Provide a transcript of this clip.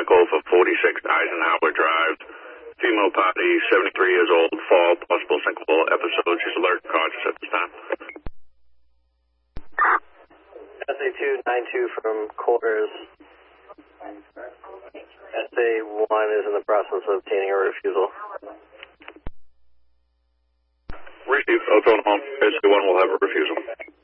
vehicle for 46 Eisenhower Drive. Female party, 73 years old, fall, possible syncopal episode. She's alert and conscious at this time. SA292 from quarters. SA1 is in the process of obtaining a refusal. Receive. I'll phone home. SA1 will have a refusal.